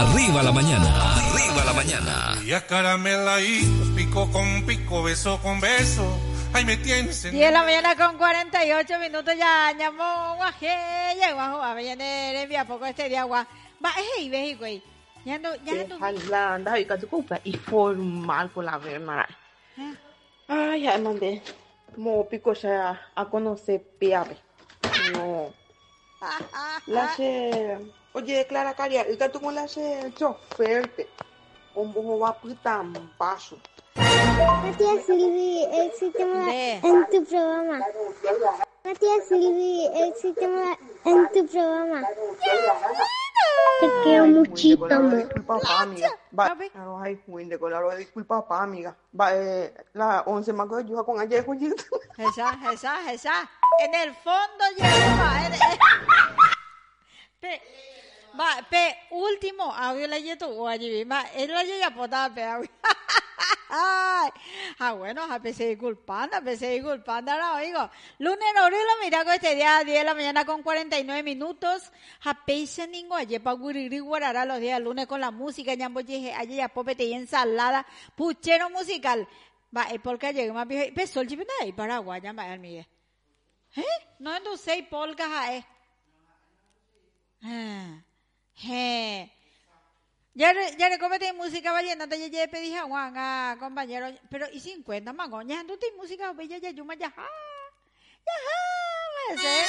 Arriba la mañana. Arriba la mañana. Y a carameladito, pico con pico, beso con beso. Ay, me tienes en... 10 de la mañana con 48 minutos ya. Llamó guaje. Llegó a jugar. Viene envía poco este día agua. Va, hey, ve, güey. Ya no. Hala, anda hoy casi culpa y formal con la verdad. Ay, ya mandé. Mo pico ya a conocer piave. No. Oye, Clara Caria, el gato con la chofer. Un poco va a putar un paso. Matías Silvi, éxito en tu programa. Matías Silvi, éxito en tu programa. Te quiero muchito, amor. Disculpa, amiga. Va, ay, Windy, con la disculpa, amiga. Va, la 11 más que yo con ayer, oye. Esa. En el fondo lleva. Último audio la yeto o allí va. Él la llega potada pe audio. Bueno, a pesar disculpando, ahora oigo. Lunes no lo mira con este día 10 de la mañana con 49 minutos. A pesar ningo ayer pa guriri guarara los días lunes con la música, ñambo llege, ayer ya popete y ensalada, puchero musical. Va, polka llegue más viejo. Pe sol chipina y Paraguay, ya va al mide. No ando sei polka Ya le comete música vallenata ya pedí a Juan, compañero, pero y 50 mango, ya no te música bella ya yuma ya ese.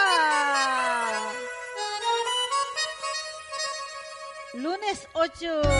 Lunes 8